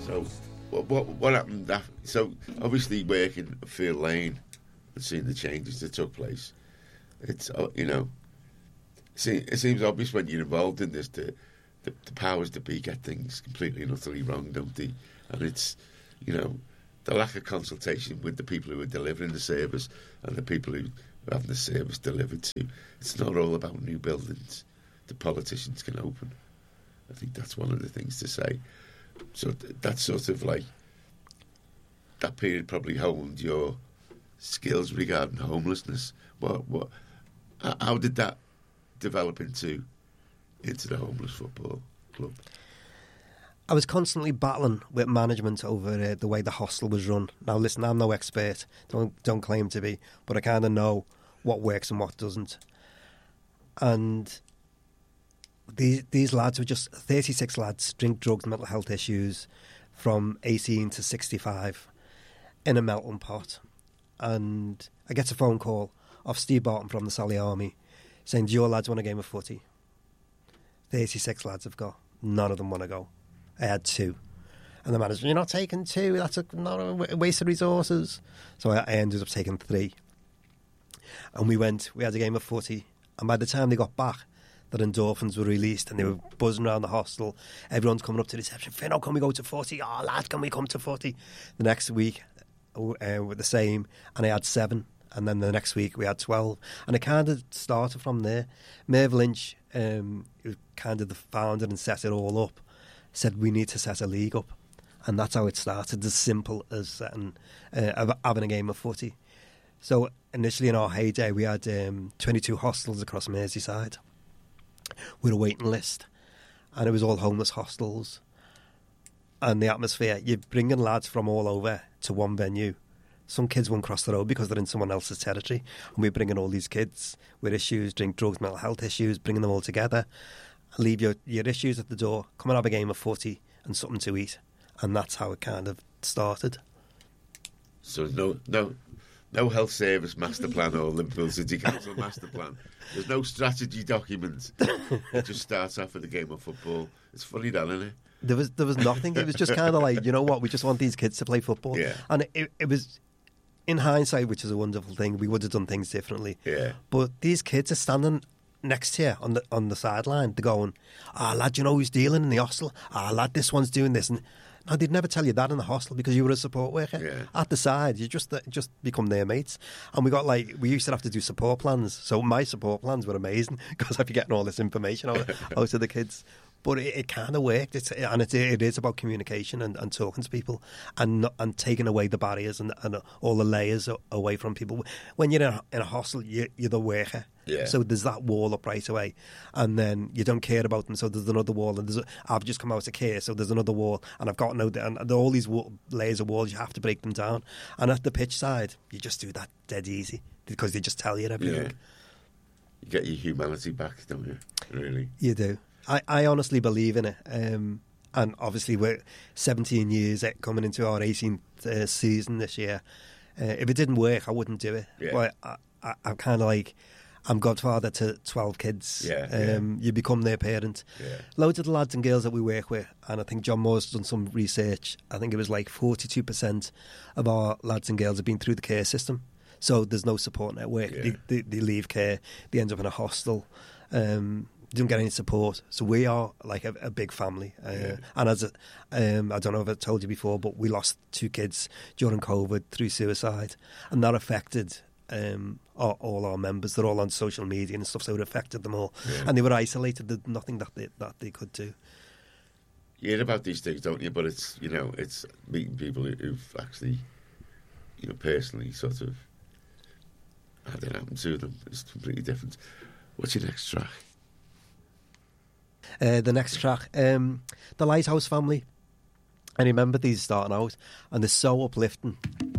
So what happened? So obviously working at Field Lane and seeing the changes that took place, it's it seems obvious when you're involved in this the powers that be get things completely and utterly wrong, don't they? And it's the lack of consultation with the people who are delivering the service and the people who are having the service delivered to. It's not all about new buildings the politicians can open. I think that's one of the things to say. So that's sort of like, that period probably honed your skills regarding homelessness. How did that develop into the homeless football club? I was constantly battling with management over the way the hostel was run. Now listen, I'm no expert, don't claim to be, but I kind of know what works and what doesn't. And these lads were just 36 lads, drink, drugs, mental health issues, from 18 to 65, in a melting pot. And I get a phone call off Steve Barton from the Sally Army saying, do your lads want a game of footy? 36 lads have got. None of them want to go. I had 2. And the manager, you're not taking 2, that's not a waste of resources. So I ended up taking 3. And we had a game of footy. And by the time they got back, the endorphins were released and they were buzzing around the hostel. Everyone's coming up to the reception, Finno, can we go to footy? Oh, lads, can we come to footy? The next week, were the same, and I had 7. And then the next week we had 12. And it kind of started from there. Merv Lynch, who kind of the founder and set it all up, said we need to set a league up. And that's how it started, as simple as having a game of footy. So initially in our heyday, we had 22 hostels across Merseyside with a waiting list. And it was all homeless hostels. And the atmosphere, you're bringing lads from all over to one venue. Some kids won't cross the road because they're in someone else's territory. And we're bringing all these kids with issues, drink, drugs, mental health issues, bringing them all together. Leave your issues at the door, come and have a game of footy and something to eat. And that's how it kind of started. So no health service master plan or Liverpool City Council master plan. There's no strategy document. It just starts off with a game of football. It's funny that, isn't it? There was nothing. It was just kind of like, you know what, we just want these kids to play football. Yeah. And it was, in hindsight, which is a wonderful thing, we would have done things differently. Yeah. But these kids are standing next to you on the sideline. They're going, lad, you know who's dealing in the hostel? Lad, this one's doing this. And no, they'd never tell you that in the hostel because you were a support worker. Yeah. At the side, you just become their mates. And we we used to have to do support plans. So my support plans were amazing because I'd be getting all this information out of the kids. But it kind of worked. It is about communication and talking to people and taking away the barriers and all the layers away from people. When you're in a hostel, you're the worker. Yeah. So there's that wall up right away. And then you don't care about them, so there's another wall. And I've just come out of care, so there's another wall. And I've got and all these layers of walls, you have to break them down. And at the pitch side, you just do that dead easy because they just tell you everything. Yeah. You get your humanity back, don't you? Really? You do. I honestly believe in it. And obviously we're 17 years coming into our 18th season this year. If it didn't work, I wouldn't do it. Yeah. But I'm kind of like, I'm godfather to 12 kids. Yeah. You become their parent. Yeah. Loads of the lads and girls that we work with, and I think John Moore's done some research, I think it was like 42% of our lads and girls have been through the care system. So there's no support network. Yeah. They leave care, they end up in a hostel. Don't get any support, so we are like a big family. And as I don't know if I told you before, but we lost 2 kids during COVID through suicide, and that affected all our members. They're all on social media and stuff, so it affected them all, and they were isolated. There's nothing that they could do. You hear about these things, don't you? But it's it's meeting people who've actually personally sort of had it happen to them. It's completely different. What's your next track? The next track, The Lighthouse Family. I remember these starting out, and they're so uplifting.